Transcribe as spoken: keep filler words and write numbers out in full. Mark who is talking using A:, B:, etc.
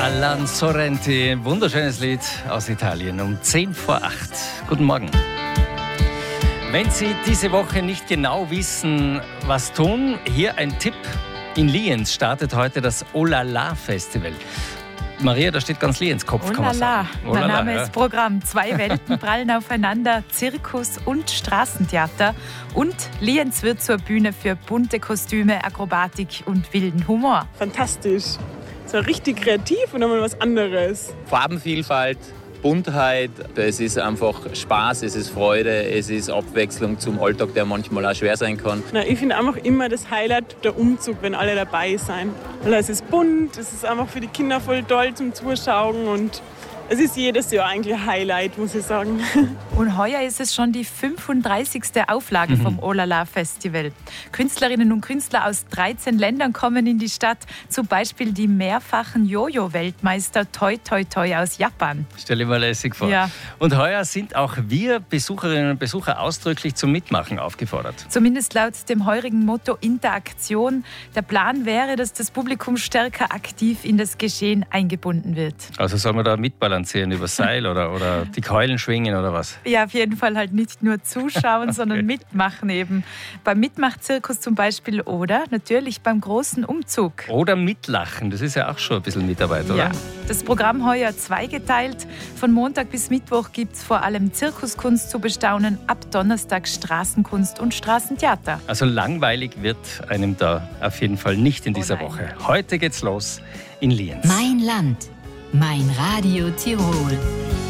A: Alan Sorrenti, wunderschönes Lied aus Italien um zehn vor acht. Guten Morgen. Wenn Sie diese Woche nicht genau wissen, was tun, hier ein Tipp. In Lienz startet heute das Olala-Festival. Maria, da steht ganz Lienz Kopf, kann man sagen.
B: Mein Name ist Programm. Zwei Welten prallen aufeinander, Zirkus und Straßentheater. Und Lienz wird zur Bühne für bunte Kostüme, Akrobatik und wilden Humor.
C: Fantastisch. Es war richtig kreativ und einmal was anderes.
D: Farbenvielfalt, Buntheit, es ist einfach Spaß, es ist Freude, es ist Abwechslung zum Alltag, der manchmal auch schwer sein kann.
C: Na, ich finde einfach immer das Highlight der Umzug, wenn alle dabei sind. Weil es ist bunt, es ist einfach für die Kinder voll toll zum Zuschauen und es ist jedes Jahr eigentlich ein Highlight, muss ich sagen.
B: Und heuer ist es schon die fünfunddreißigste Auflage vom Olala-Festival. Künstlerinnen und Künstler aus dreizehn Ländern kommen in die Stadt. Zum Beispiel die mehrfachen Jojo-Weltmeister Toi Toi Toi aus Japan.
A: Stell dir mal lässig vor.
B: Ja.
A: Und heuer sind auch wir Besucherinnen und Besucher ausdrücklich zum Mitmachen aufgefordert.
B: Zumindest laut dem heurigen Motto Interaktion. Der Plan wäre, dass das Publikum stärker aktiv in das Geschehen eingebunden wird.
A: Also sollen wir da mitbalancieren über Seil oder, oder die Keulen schwingen oder was?
B: Ja, auf jeden Fall halt nicht nur zuschauen, sondern mitmachen eben. Beim Mitmachzirkus zum Beispiel oder natürlich beim großen Umzug.
A: Oder mitlachen, das ist ja auch schon ein bisschen Mitarbeit, oder?
B: Ja, das Programm heuer zweigeteilt. Von Montag bis Mittwoch gibt es vor allem Zirkuskunst zu bestaunen, ab Donnerstag Straßenkunst und Straßentheater.
A: Also langweilig wird einem da auf jeden Fall nicht in dieser
B: Oh
A: Woche. Heute geht's los in Lienz.
E: Mein Land, mein Radio Tirol.